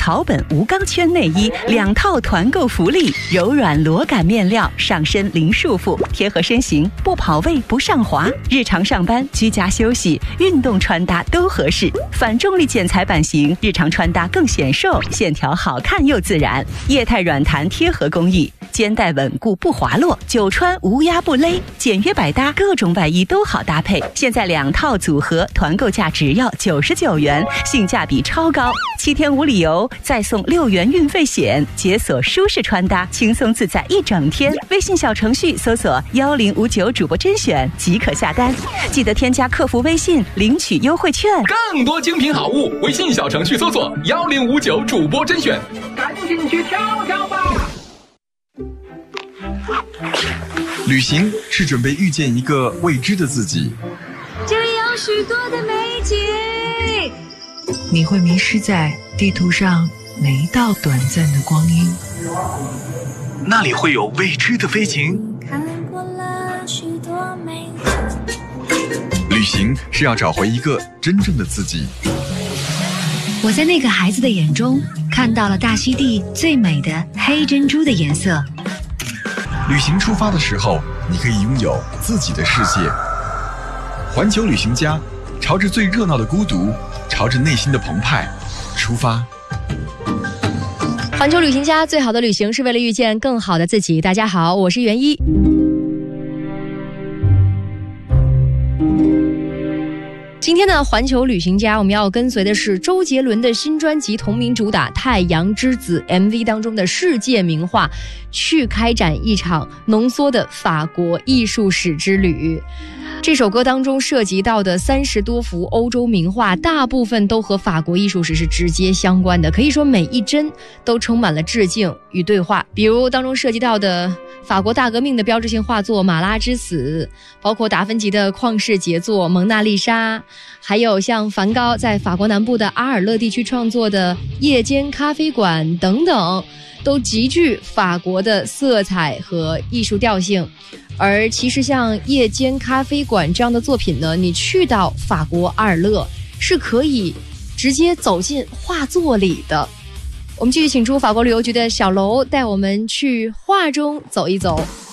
草本无钢圈内衣2套团购福利，柔软裸感面料，上身零束缚，贴合身形，不跑位不上滑，日常上班、居家休息、运动穿搭都合适。反重力剪裁版型，日常穿搭更显瘦，线条好看又自然。液态软弹贴合工艺，肩带稳固不滑落，久穿无压不勒，简约百搭，各种外衣都好搭配。现在2套组合团购价只要99元，性价比超高，7天无理由，再送6元运费险，解锁舒适穿搭，轻松自在一整天。微信小程序搜索1059主播甄选即可下单，记得添加客服微信领取优惠券。 更多精品好物，微信小程序搜索1059主播甄选，赶紧去挑挑吧。 旅行是准备遇见一个未知的自己， 这里有许多的美景， 你会迷失在地图上每一道短暂的光阴， 那里会有未知的飞行。 看过了许多美景， 旅行是要找回一个真正的自己。 我在那个孩子的眼中看到了大溪地最美的黑珍珠的颜色。 旅行出发的时候，你可以拥有自己的世界。环球旅行家，朝着最热闹的孤独，朝着内心的澎湃出发。 环球旅行家，最好的旅行是为了遇见更好的自己。大家好，我是袁一。今天的环球旅行家，我们要跟随的是周杰伦的新专辑同名主打《太阳之子》MV 当中的世界名画，去开展一场浓缩的法国艺术史之旅。这首歌当中涉及到的30多幅欧洲名画，大部分都和法国艺术史是直接相关的，可以说每一帧都充满了致敬与对话。比如当中涉及到的法国大革命的标志性画作《马拉之死》，包括达芬奇的旷世杰作《蒙娜丽莎》，还有像梵高在法国南部的阿尔勒地区创作的《夜间咖啡馆》等等，都极具法国的色彩和艺术调性。而其实像夜间咖啡馆这样的作品呢，你去到法国阿尔勒是可以直接走进画作里的。我们继续请出法国旅游局的小楼，带我们去画中走一走。